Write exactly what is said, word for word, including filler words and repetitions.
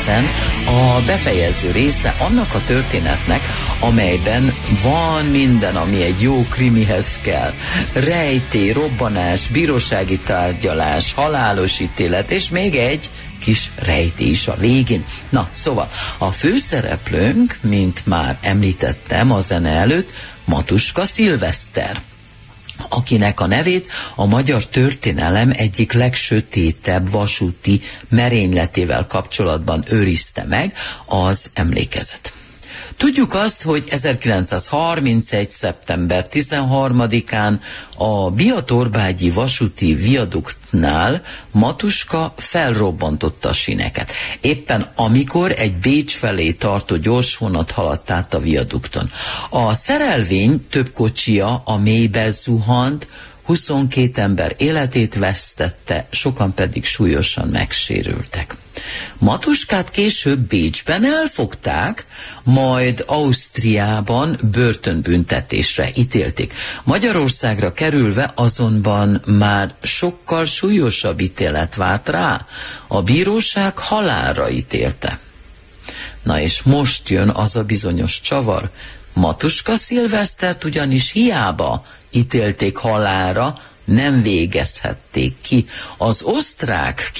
hiszen a befejező része annak a történetnek, amelyben van minden, ami egy jó krimihez kell. Rejtély, robbanás, bírósági tárgyalás, halálos ítélet, és még egy kis rejtély is a végén. Na, szóval a főszereplőnk, mint már említettem a zene előtt, Matuska Szilveszter, akinek a nevét a magyar történelem egyik legsötétebb vasúti merényletével kapcsolatban őrizte meg az emlékezet. Tudjuk azt, hogy ezerkilencszázharmincegy. szeptember tizenharmadikán a Biatorbágyi vasúti viaduktnál Matuska felrobbantotta a síneket. Éppen amikor egy Bécs felé tartó gyorsvonat haladt át a viadukton. A szerelvény több kocsija a mélybe zuhant, huszonkét ember életét vesztette, sokan pedig súlyosan megsérültek. Matuskát később Bécsben elfogták, majd Ausztriában börtönbüntetésre ítélték. Magyarországra kerülve azonban már sokkal súlyosabb ítélet várt rá. A bíróság halálra ítélte. Na és most jön az a bizonyos csavar. Matuska Szilvesztert ugyanis hiába ítélték halálra, nem végezhették ki. Az osztrák